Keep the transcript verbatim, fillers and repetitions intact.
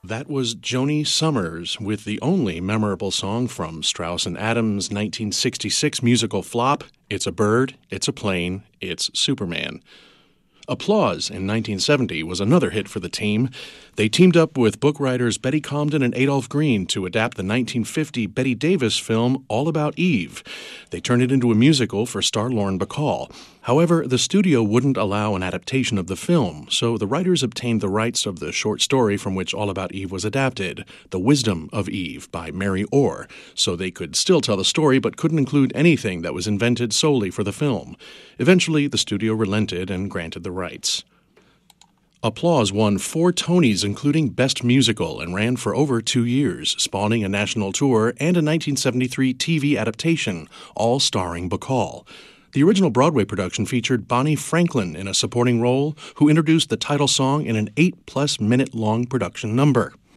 That was Joni Summers with the only memorable song from Strauss and Adams' nineteen sixty-six musical flop, It's a Bird, It's a Plane, It's Superman. Applause in nineteen seventy was another hit for the team. They teamed up with book writers Betty Comden and Adolph Green to adapt the nineteen fifty Bette Davis film All About Eve. They turned it into a musical for star Lauren Bacall. However, the studio wouldn't allow an adaptation of the film, so the writers obtained the rights of the short story from which All About Eve was adapted, The Wisdom of Eve by Mary Orr, so they could still tell the story but couldn't include anything that was invented solely for the film. Eventually, the studio relented and granted the rights. Applause won four Tonys, including Best Musical, and ran for over two years, spawning a national tour and a nineteen seventy-three T V adaptation, all starring Bacall. The original Broadway production featured Bonnie Franklin in a supporting role, who introduced the title song in an eight-plus-minute-long production number.